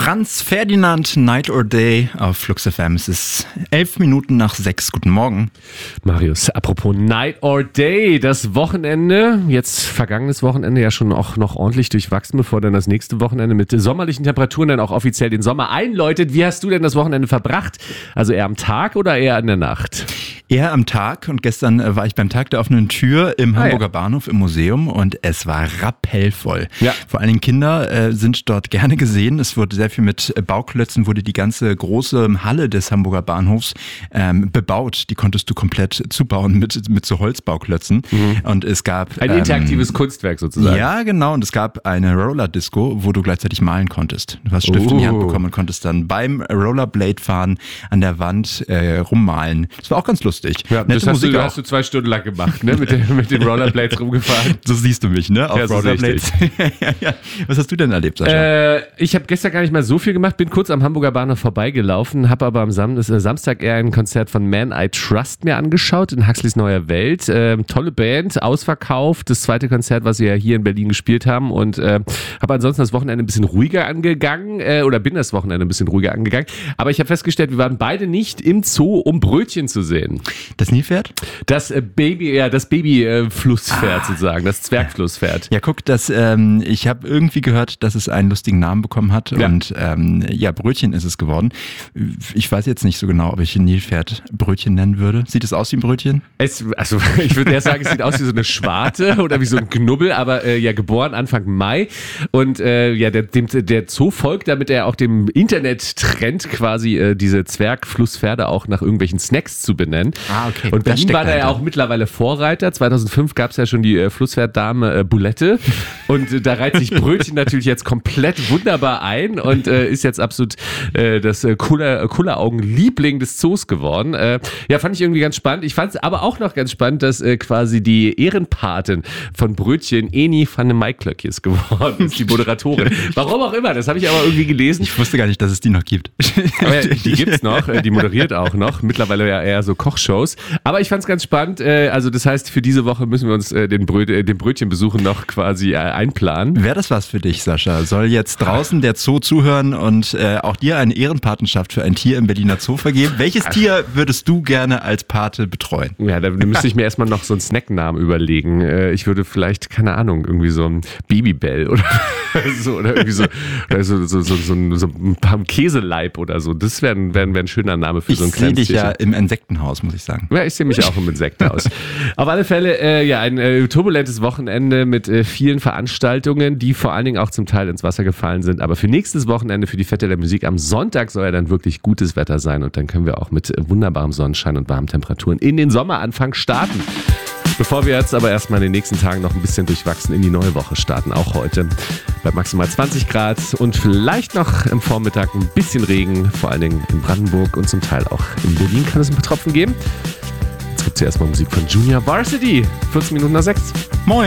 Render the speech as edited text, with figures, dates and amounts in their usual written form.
Franz Ferdinand, Night or Day auf Flux FM. Es ist 6:11. Guten Morgen. Marius, apropos Night or Day, das Wochenende, jetzt vergangenes Wochenende ja schon auch noch ordentlich durchwachsen, bevor dann das nächste Wochenende mit sommerlichen Temperaturen dann auch offiziell den Sommer einläutet. Wie hast du denn das Wochenende verbracht? Also eher am Tag oder eher in der Nacht? Eher am Tag, und gestern war ich beim Tag der offenen Tür im Hamburger Bahnhof im Museum und es war rappellvoll. Ja. Vor allen Dingen Kinder sind dort gerne gesehen. Es wurde sehr viel mit Bauklötzen, wurde die ganze große Halle des Hamburger Bahnhofs bebaut. Die konntest du komplett zubauen mit so Holzbauklötzen. Und es gab ein interaktives Kunstwerk sozusagen. Ja, genau. Und es gab eine Roller-Disco, wo du gleichzeitig malen konntest. Du hast Stift in die Hand bekommen und konntest dann beim Rollerblade-Fahren an der Wand rummalen. Das war auch ganz lustig. Ja, das hast du 2 Stunden lang gemacht, ne? Mit den Rollerblades rumgefahren. So siehst du mich, ne? Auf ja, so Rollerblades. Ja. Was hast du denn erlebt, Sascha? Ich habe gestern gar nicht mal so viel gemacht, bin kurz am Hamburger Bahnhof vorbeigelaufen, habe aber am Samstag eher ein Konzert von Man I Trust mir angeschaut in Huxleys Neuer Welt. Tolle Band, ausverkauft, das zweite Konzert, was sie ja hier in Berlin gespielt haben, und habe ansonsten das Wochenende ein bisschen ruhiger angegangen, bin das Wochenende ein bisschen ruhiger angegangen, aber ich habe festgestellt, wir waren beide nicht im Zoo, um Brötchen zu sehen. Das Nilpferd? Das Baby-Flusspferd sozusagen, das Zwergflusspferd. Ja, guck, ich habe irgendwie gehört, dass es einen lustigen Namen bekommen hat, und Brötchen ist es geworden. Ich weiß jetzt nicht so genau, ob ich ein Nilpferd Brötchen nennen würde. Sieht es aus wie ein Brötchen? Ich würde eher sagen, es sieht aus wie so eine Schwarte oder wie so ein Knubbel, aber geboren Anfang Mai, und der Zoo folgt, damit er auch dem Internet-Trend quasi diese Zwergflusspferde auch nach irgendwelchen Snacks zu benennen. Ah, okay. Und Berlin war da ja auch mittlerweile Vorreiter. 2005 gab es ja schon die Flusspferddame Bulette, und da reiht sich Brötchen natürlich jetzt komplett wunderbar ein und ist jetzt absolut das Kulleraugen-Liebling des Zoos geworden. Fand ich irgendwie ganz spannend. Ich fand es aber auch noch ganz spannend, dass quasi die Ehrenpatin von Brötchen Eni van de Maiklöckjes geworden ist, die Moderatorin. Warum auch immer, das habe ich aber irgendwie gelesen. Ich wusste gar nicht, dass es die noch gibt. Aber die gibt's noch, die moderiert auch noch, mittlerweile ja eher so Kochshows. Aber ich fand's ganz spannend, also das heißt, für diese Woche müssen wir uns den Brötchenbesuchen noch quasi einplanen. Wäre das was für dich, Sascha? Soll jetzt draußen der Zoo zuhören und auch dir eine Ehrenpatenschaft für ein Tier im Berliner Zoo vergeben? Welches Tier würdest du gerne als Pate betreuen? Ja, da müsste ich mir erstmal noch so einen Snacknamen überlegen. Ich würde vielleicht, keine Ahnung, irgendwie so ein Babybell oder so, oder irgendwie so ein paar Käseleib oder so. Das wäre ein schöner Name für so ein kleines Ich sehe dich Tierchen. ja im Insektenhaus, muss ich sagen. Ja, ich sehe mich auch im Insektenhaus. Auf alle Fälle, ein turbulentes Wochenende mit vielen Veranstaltungen, die vor allen Dingen auch zum Teil ins Wasser gefallen sind. Aber für nächstes Wochenende, für die Fette der Musik am Sonntag, soll ja dann wirklich gutes Wetter sein. Und dann können wir auch mit wunderbarem Sonnenschein und warmen Temperaturen in den Sommeranfang starten. Bevor wir jetzt aber erstmal in den nächsten Tagen noch ein bisschen durchwachsen in die neue Woche starten, auch heute bei maximal 20 Grad und vielleicht noch im Vormittag ein bisschen Regen, vor allen Dingen in Brandenburg und zum Teil auch in Berlin kann es ein paar Tropfen geben. Jetzt gibt es ja erstmal Musik von Junior Varsity, 14 Minuten nach 6. Moin.